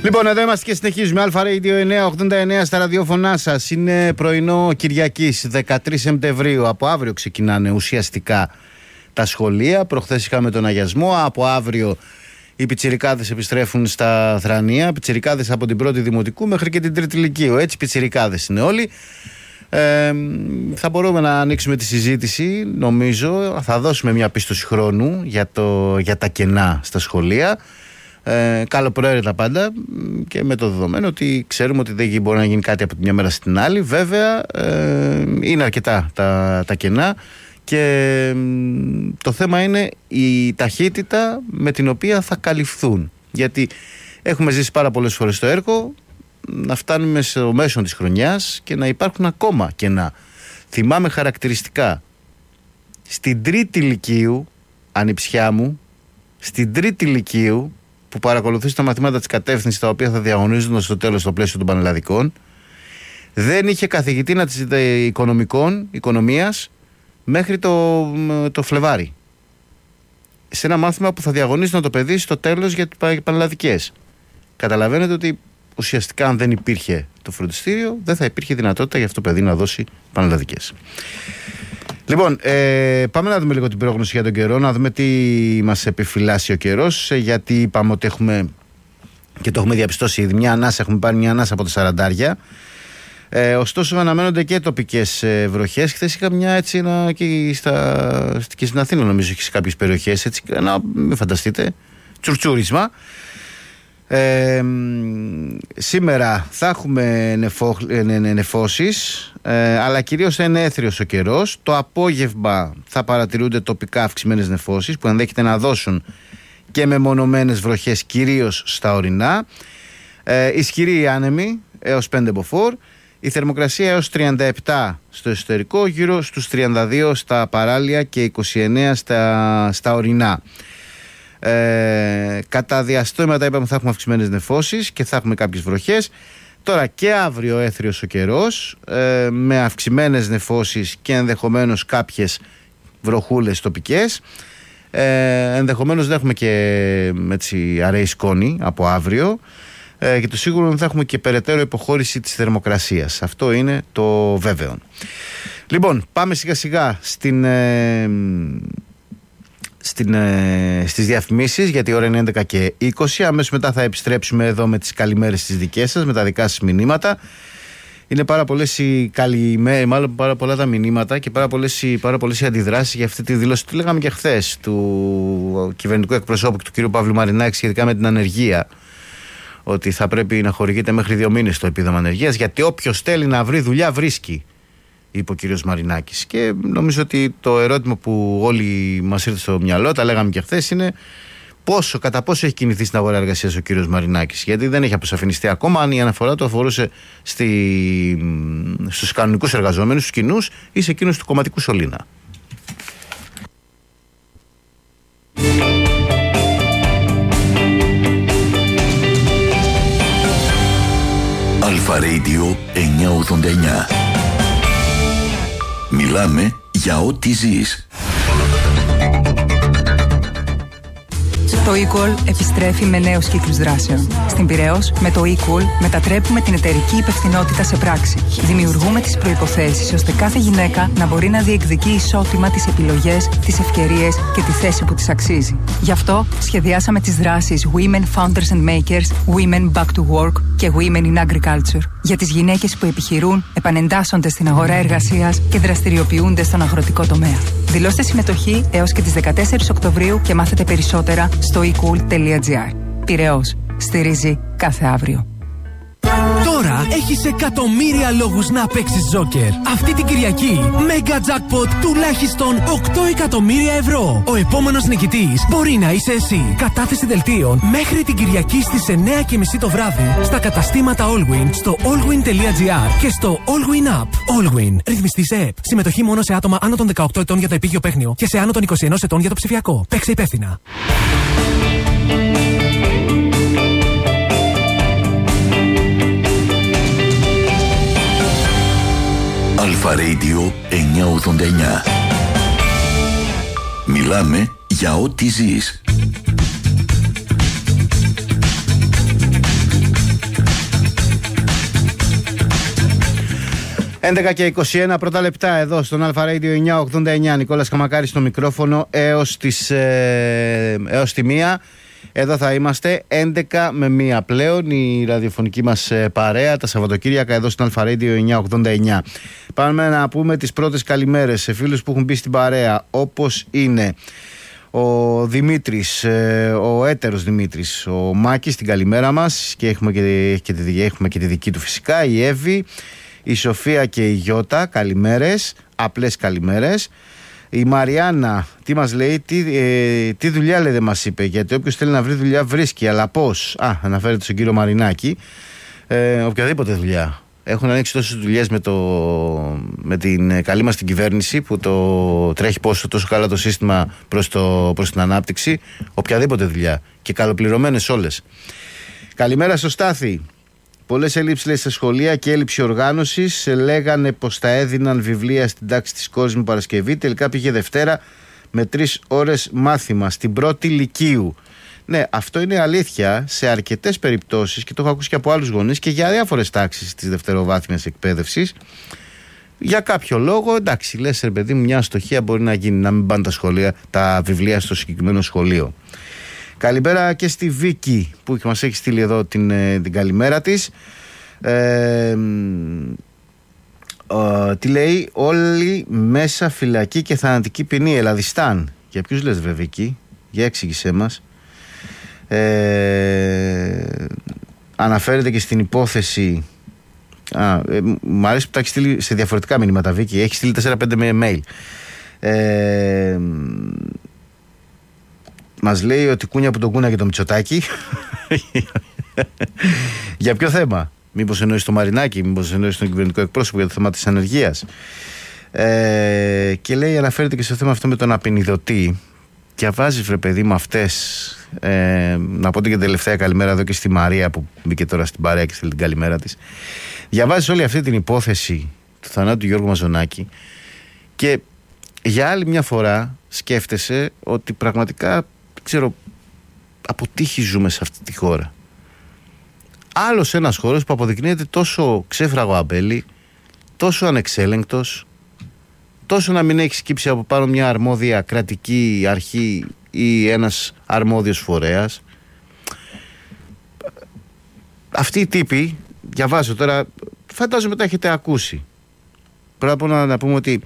Λοιπόν, εδώ είμαστε και συνεχίζουμε. Αλφα Radio 989 στα ραδιόφωνά σας. Είναι πρωινό Κυριακής, 13 Σεπτεμβρίου. Από αύριο ξεκινάνε ουσιαστικά τα σχολεία. Προχθές είχαμε τον αγιασμό. Από αύριο οι πιτσιρικάδες επιστρέφουν στα θρανία. Πιτσιρικάδες από την πρώτη δημοτικού μέχρι και την τρίτη λυκείου. Έτσι, πιτσιρικάδες είναι όλοι. Θα μπορούμε να ανοίξουμε τη συζήτηση. Νομίζω θα δώσουμε μια πίστοση χρόνου για τα κενά στα σχολεία. Καλοπροαίρετα πάντα και με το δεδομένο ότι ξέρουμε ότι δεν μπορεί να γίνει κάτι από τη μια μέρα στην άλλη. Βέβαια είναι αρκετά τα κενά και το θέμα είναι η ταχύτητα με την οποία θα καλυφθούν, γιατί έχουμε ζήσει πάρα πολλές φορές στο έργο να φτάνουμε στο μέσο της χρονιάς και να υπάρχουν ακόμα κενά. Θυμάμαι χαρακτηριστικά στην τρίτη λυκείου, ανιψιά μου, στην τρίτη λυκείου, που παρακολουθούσε τα μαθήματα της κατεύθυνσης τα οποία θα διαγωνίζονταν στο τέλος στο πλαίσιο των πανελλαδικών, δεν είχε καθηγητή να της οικονομίας μέχρι το Φλεβάρι. Σε ένα μάθημα που θα διαγωνίζονταν το παιδί στο τέλος για τις πανελλαδικές. Καταλαβαίνετε ότι ουσιαστικά αν δεν υπήρχε το φροντιστήριο, δεν θα υπήρχε δυνατότητα για αυτό το παιδί να δώσει πανελλαδικές. Λοιπόν, πάμε να δούμε λίγο την πρόγνωση για τον καιρό, να δούμε τι μας επιφυλάσσει ο καιρός, γιατί είπαμε ότι έχουμε, και το έχουμε διαπιστώσει ήδη, έχουμε πάρει μια ανάσα από τα 40. Ωστόσο αναμένονται και τοπικές βροχές. Χθες είχα μια έτσι και στην Αθήνα νομίζω είχε σε κάποιες περιοχές, έτσι, μην φανταστείτε, τσουρτσούρισμα. Σήμερα θα έχουμε νεφώσεις, αλλά κυρίως θα είναι έθριος ο καιρός. Το απόγευμα θα παρατηρούνται τοπικά αυξημένες νεφώσεις που ενδέχεται να δώσουν και μεμονωμένες βροχές, κυρίως στα ορεινά. Ισχυρή άνεμη έως 5 μποφόρ. Η θερμοκρασία έως 37 στο εσωτερικό, γύρω στους 32 στα παράλια και 29 στα ορεινά. Κατά διαστήματα είπαμε θα έχουμε αυξημένες νεφώσεις και θα έχουμε κάποιες βροχές. Τώρα και αύριο έθριος ο καιρός, με αυξημένες νεφώσεις και ενδεχομένως κάποιες βροχούλες τοπικές. Ενδεχομένως δεν έχουμε και έτσι αραιή σκόνη από αύριο, και το σίγουρο είναι ότι θα έχουμε και περαιτέρω υποχώρηση της θερμοκρασίας. Αυτό είναι το βέβαιο. Λοιπόν, πάμε σιγά σιγά στις διαφημίσεις, γιατί η ώρα είναι 11 και 20. Αμέσως μετά θα επιστρέψουμε εδώ με τις καλημέρες τις δικές σας, με τα δικά σας μηνύματα. Είναι πάρα πολλά τα μηνύματα και πάρα πολλές οι αντιδράσεις για αυτή τη δήλωση. Το λέγαμε και χθες του κυβερνητικού εκπροσώπου και του κ. Παύλου Μαρινάκη σχετικά με την ανεργία, ότι θα πρέπει να χορηγείται μέχρι 2 μήνες το επίδομα ανεργίας, γιατί όποιος θέλει να βρει δουλειά βρίσκει, είπε ο κύριος Μαρινάκης. Και νομίζω ότι το ερώτημα που όλοι μας ήρθε στο μυαλό, τα λέγαμε και χθες, είναι κατά πόσο έχει κινηθεί στην αγορά εργασίας ο κύριος Μαρινάκης. Γιατί δεν έχει αποσαφινιστεί ακόμα αν η αναφορά του αφορούσε στους κανονικούς εργαζόμενους, στους κοινούς ή σε εκείνους του κομματικού σωλήνα. Αλφα Radio 989. Μιλάμε για ό,τι ζεις. Το eCall επιστρέφει με νέους κύκλους δράσεων. Στην Πειραιώς, με το eCall μετατρέπουμε την εταιρική υπευθυνότητα σε πράξη. Δημιουργούμε τις προϋποθέσεις ώστε κάθε γυναίκα να μπορεί να διεκδικεί ισότιμα τις επιλογές, τις ευκαιρίες και τη θέση που της αξίζει. Γι' αυτό σχεδιάσαμε τις δράσεις Women Founders and Makers, Women Back to Work και Women in Agriculture. Για τις γυναίκες που επιχειρούν, επανεντάσσονται στην αγορά εργασίας και δραστηριοποιούνται στον αγροτικό τομέα. Δηλώστε συμμετοχή έως και τις 14 Οκτωβρίου και μάθετε περισσότερα στο ecool.gr. Πειραιώς. Στηρίζει κάθε αύριο. Τώρα έχεις εκατομμύρια λόγους να παίξεις Τζόκερ. Αυτή την Κυριακή, Mega Jackpot τουλάχιστον 8 εκατομμύρια ευρώ. Ο επόμενος νικητής μπορεί να είσαι εσύ. Κατάθεση δελτίων μέχρι την Κυριακή στις 9:30 το βράδυ στα καταστήματα Allwyn, στο allwyn.gr και στο Allwyn App. Allwyn. Ρυθμιστής ΕΕΠ. Συμμετοχή μόνο σε άτομα άνω των 18 ετών για το επίγειο παίχνιο και σε άνω των 21 ετών για το ψηφιακό. Παίξε υπεύθυνα. Αλφα Radio 989. Μιλάμε για ό,τι ζεις. 11 και 21 πρώτα λεπτά εδώ στον Αλφα Radio 989. Νικόλας Καμακάρης στο μικρόφωνο έως τη 1. Εδώ θα είμαστε 11 με 1 πλέον η ραδιοφωνική μας παρέα τα Σαββατοκύριακα εδώ στον Αλφα Radio 989. Πάμε να πούμε τις πρώτες καλημέρες σε φίλους που έχουν μπει στην παρέα, όπως είναι ο Δημήτρης, ο έτερος Δημήτρης, ο Μάκης, την καλημέρα μας, και έχουμε και τη δική του φυσικά, η Εύη, η Σοφία και η Γιώτα, καλημέρες, απλές καλημέρες. Η Μαριάννα, τι μας λέει, τι δουλειά λέει δεν μας είπε, γιατί όποιος θέλει να βρει δουλειά βρίσκει, αλλά πώς? Αναφέρεται στον κύριο Μαρινάκη. Οποιαδήποτε δουλειά. Έχουν ανοίξει τόσες δουλειές με την καλή μας την κυβέρνηση, που το τρέχει τόσο καλά το σύστημα προς την ανάπτυξη. Οποιαδήποτε δουλειά, και καλοπληρωμένες όλες. Καλημέρα στο Στάθη. Πολλές έλλειψεις, λέει, στα σχολεία και έλλειψη οργάνωσης. Λέγανε πως θα έδιναν βιβλία στην τάξη της κόρης μου Παρασκευή. Τελικά πήγε Δευτέρα με 3 ώρες μάθημα στην πρώτη λυκείου. Ναι, αυτό είναι αλήθεια σε αρκετές περιπτώσεις, και το έχω ακούσει και από άλλους γονείς και για διάφορες τάξεις της δευτεροβάθμιας εκπαίδευσης. Για κάποιο λόγο, εντάξει, λες ρε παιδί μου, μια αστοχία μπορεί να γίνει, να μην πάνε τα βιβλία στο συγκεκριμένο σχολείο. Καλημέρα και στη Βίκη που μας έχει στείλει εδώ την καλημέρα της. Τι λέει? Όλοι μέσα φυλακή και θανατική ποινή, Ελλαδιστάν. Για ποιους λες βρε Βίκη? Για εξήγησέ μας. Αναφέρεται και στην υπόθεση. Μου αρέσει που τα έχει στείλει σε διαφορετικά μηνύματα, Βίκη. Έχει στείλει 4-5 με mail. Μας λέει ότι κούνια που τον κούνα και το Μητσοτάκη. Για ποιο θέμα? Μήπως εννοείς το Μαρινάκη, μήπως εννοείς τον κυβερνητικό εκπρόσωπο για το θέμα της ανεργίας? Και λέει, αναφέρεται και στο θέμα αυτό με τον απεινιδωτή. Διαβάζεις βρε παιδί μου αυτές. Να πω και την τελευταία καλημέρα εδώ και στη Μαρία που μπήκε τώρα στην παρέα και στείλει την καλημέρα της. Διαβάζεις όλη αυτή την υπόθεση του θανάτου του Γιώργου Μαζονάκη και για άλλη μια φορά σκέφτεσαι ότι πραγματικά, ξέρω, από τύχη ζούμε σε αυτή τη χώρα. Άλλος ένας χώρος που αποδεικνύεται τόσο ξέφραγο αμπέλι, τόσο ανεξέλεγκτος, τόσο να μην έχει σκύψει από πάνω μια αρμόδια κρατική αρχή ή ένας αρμόδιος φορέας. Αυτοί οι τύποι, διαβάζω τώρα, φαντάζομαι τα έχετε ακούσει. Πρώτα απ' όλα να πούμε ότι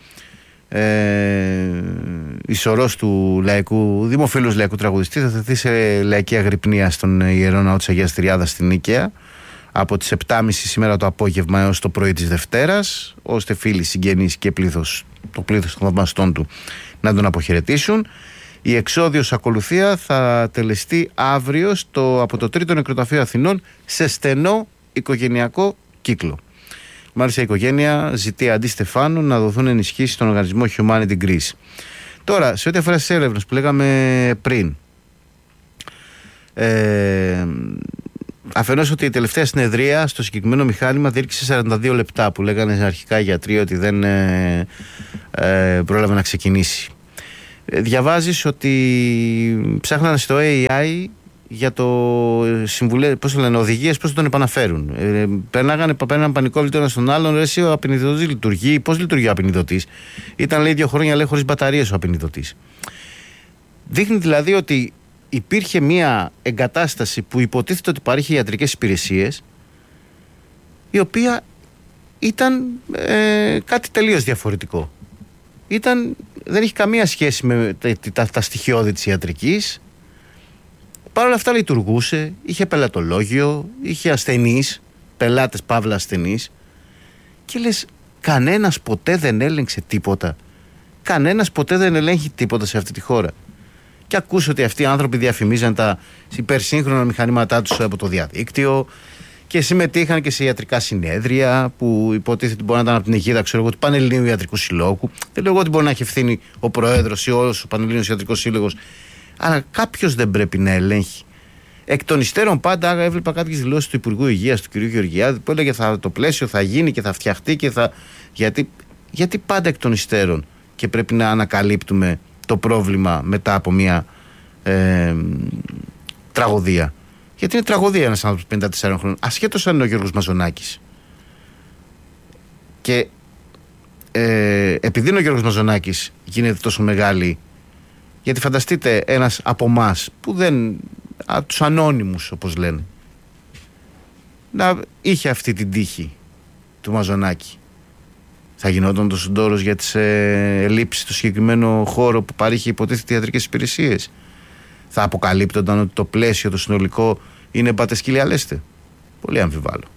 η σωρός του δημοφιλούς λαϊκού τραγουδιστή θα θεθεί σε λαϊκή αγρυπνία στον Ιερό Ναό της Αγίας Τριάδας στην Νίκαια από τις 7.30 σήμερα το απόγευμα έως το πρωί της Δευτέρας, ώστε φίλοι, συγγενείς και το πλήθος των θαυμαστών του να τον αποχαιρετήσουν. Η εξόδιος ακολουθία θα τελεστεί αύριο από το 3ο Νεκροταφείο Αθηνών σε στενό οικογενειακό κύκλο. Μάλιστα η οικογένεια ζητεί αντί Στεφάνου να δοθούν ενισχύσεις στον οργανισμό Humanity Greece. Τώρα, σε ό,τι αφορά στις έρευνες που λέγαμε πριν, αφενός ότι η τελευταία συνεδρία στο συγκεκριμένο μηχάνημα διήρκησε 42 λεπτά, που λέγανε αρχικά οι γιατροί ότι δεν πρόλαβε να ξεκινήσει. Διαβάζεις ότι ψάχνανε στο AI για το συμβουλέ, πώς το λένε, οδηγίες, πώς τον επαναφέρουν. Παίρναν πανικόβλητο ένα στον άλλον. Εσύ ο απεινιδωτής λειτουργεί. Πώς λειτουργεί ο απεινιδωτής? Ήταν, λέει, 2 χρόνια, λέει, χωρίς μπαταρίες ο απεινιδωτής. Δείχνει δηλαδή ότι υπήρχε μια εγκατάσταση που υποτίθεται ότι παρέχει ιατρικές υπηρεσίες, η οποία ήταν κάτι τελείως διαφορετικό. Δεν έχει καμία σχέση με τα στοιχειώδη της ιατρικής. Παρ' όλα αυτά λειτουργούσε, είχε πελατολόγιο, είχε ασθενείς, πελάτες παύλα ασθενείς, και λες, κανένας ποτέ δεν έλεγξε τίποτα. Κανένας ποτέ δεν ελέγχει τίποτα σε αυτή τη χώρα. Και ακούς ότι αυτοί οι άνθρωποι διαφημίζαν τα υπερσύγχρονα μηχανήματά τους από το διαδίκτυο και συμμετείχαν και σε ιατρικά συνέδρια που υποτίθεται ότι μπορεί να ήταν από την αιγίδα, ξέρω εγώ, του Πανελληνίου Ιατρικού Συλλόγου. Δεν λέω εγώ ότι μπορεί να έχει ευθύνη ο πρόεδρος ή όλος ο Πανελληνίος Ιατρικός Σύλλογος, αλλά κάποιος δεν πρέπει να ελέγχει. Εκ των υστέρων πάντα έβλεπα κάποιες δηλώσεις του Υπουργού Υγείας, του κ. Γεωργιάδη, που έλεγε το πλαίσιο θα γίνει και θα φτιαχτεί και θα. Γιατί πάντα εκ των υστέρων και πρέπει να ανακαλύπτουμε το πρόβλημα μετά από μια τραγωδία? Γιατί είναι τραγωδία ένας άνθρωπος 54 χρόνων, ασχέτως αν είναι ο Γιώργος Μαζονάκης. Και επειδή είναι ο Γιώργος Μαζονάκης γίνεται τόσο μεγάλη, γιατί φανταστείτε ένας από εμάς που δεν, τους ανώνυμους όπως λένε, να είχε αυτή την τύχη του Μαζονάκη, θα γινόταν το συντόρος για τις ελλείψεις στο συγκεκριμένο χώρο που παρήχε υποτίθεται ιατρικές υπηρεσίες? Θα αποκαλύπτονταν ότι το πλαίσιο το συνολικό είναι μπατεσκύλια λέστε? Πολύ αμφιβάλλω.